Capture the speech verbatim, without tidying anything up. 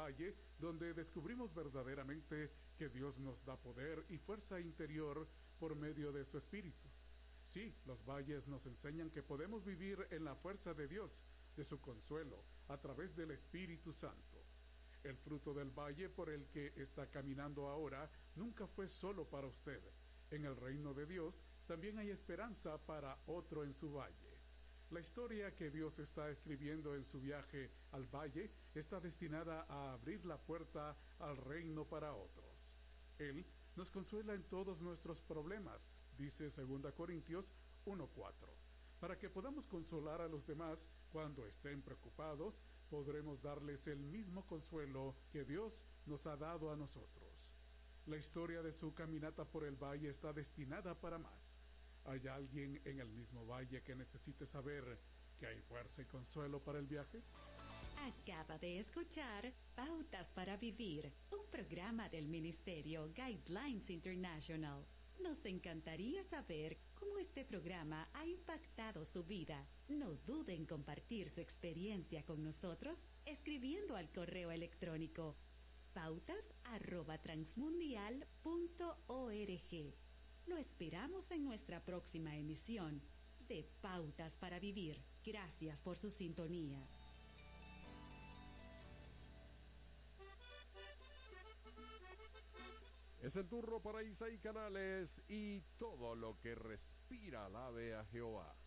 valle donde descubrimos verdaderamente que Dios nos da poder y fuerza interior por medio de su Espíritu. Sí, los valles nos enseñan que podemos vivir en la fuerza de Dios, de su consuelo, a través del Espíritu Santo. El fruto del valle por el que está caminando ahora nunca fue solo para usted. En el reino de Dios también hay esperanza para otro en su valle. La historia que Dios está escribiendo en su viaje al valle está destinada a abrir la puerta al reino para otros. Él nos consuela en todos nuestros problemas, dice segunda Corintios uno cuatro. Para que podamos consolar a los demás cuando estén preocupados, podremos darles el mismo consuelo que Dios nos ha dado a nosotros. La historia de su caminata por el valle está destinada para más. ¿Hay alguien en el mismo valle que necesite saber que hay fuerza y consuelo para el viaje? Acaba de escuchar Pautas para Vivir, un programa del Ministerio Guidelines International. Nos encantaría saber cómo este programa ha impactado su vida. No dude en compartir su experiencia con nosotros escribiendo al correo electrónico pautas arroba transmundial punto org. Lo esperamos en nuestra próxima emisión de Pautas para Vivir. Gracias por su sintonía. Es el turno para Isaí Canales y todo lo que respira alabe a Jehová.